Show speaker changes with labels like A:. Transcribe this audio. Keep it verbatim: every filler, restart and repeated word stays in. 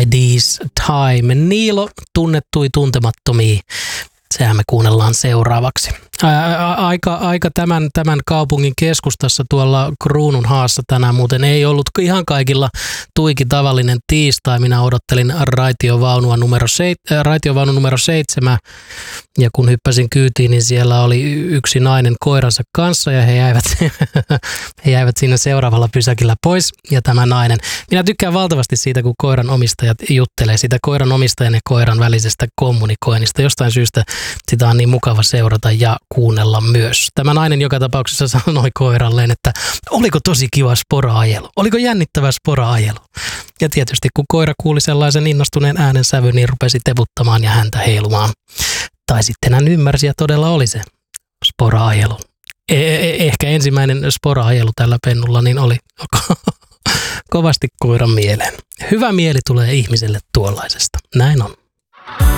A: This Time. Niilo tunnettui tuntemattomia. Sehän me kuunnellaan seuraavaksi. Ää, aika aika tämän, tämän kaupungin keskustassa tuolla Kruununhaassa tänään muuten ei ollut ihan kaikilla tuiki tavallinen tiistai. Minä odottelin raitiovaunua numero, seit, äh, raitiovaunu numero seitsemän ja kun hyppäsin kyytiin, niin siellä oli yksi nainen koiransa kanssa ja he jäivät, he jäivät siinä seuraavalla pysäkillä pois ja tämä nainen. Minä tykkään valtavasti siitä, kun koiran omistajat juttelee siitä koiran omistajan ja koiran välisestä kommunikoinnista. Jostain syystä sitä on niin mukava seurata ja kuunnella myös. Tämä nainen joka tapauksessa sanoi koiralleen, että oliko tosi kiva spora-ajelu, oliko jännittävä spora-ajelu. Ja tietysti kun koira kuuli sellaisen innostuneen äänen sävyn, niin rupesi tevuttamaan ja häntä heilumaan. Tai sitten hän ymmärsi ja todella oli se spora-ajelu. Eh- ehkä ensimmäinen spora-ajelu tällä pennulla niin oli kovasti koiran mieleen. Hyvä mieli tulee ihmiselle tuollaisesta. Näin on.